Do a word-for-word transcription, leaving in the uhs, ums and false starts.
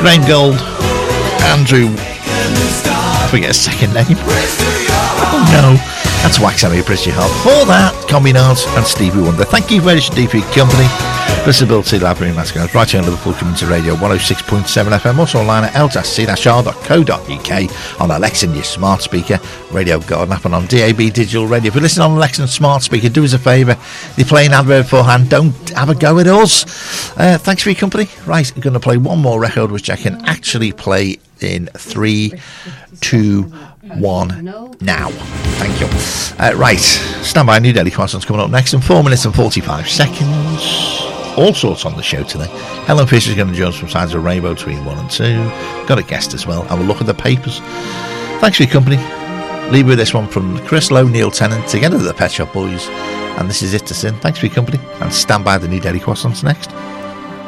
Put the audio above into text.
Graham Gold, Andrew, I forget his second name. Oh no, that's Wax Hammer, Pretty Hard. Before that, Combinards and Stevie Wonder. Thank you very much indeed for your company. Disability Library Masquerade, right here on Liverpool Community Radio, one oh six point seven F M, also online at l c r dot co dot u k, on Alexa and your smart speaker, Radio Garden app, and on D A B Digital Radio. If you're listening on Alexa and smart speaker, do us a favour. You're playing advert beforehand, don't have a go at us. Uh, thanks for your company. Right, I'm going to play one more record, which I can actually play in three, two, one, now. Thank you. Uh, right, stand by. New Daily Croissants coming up next in four minutes and forty-five seconds. All sorts on the show today. Helen Fisher's going to join us from Sides of Rainbow between one and two. Got a guest as well. Have a look at the papers. Thanks for your company. Leave with this one from Chris Lowe, Neil Tennant, together with the Pet Shop Boys. And this is It to Sin. Thanks for your company. And stand by. The New Daily Croissants next.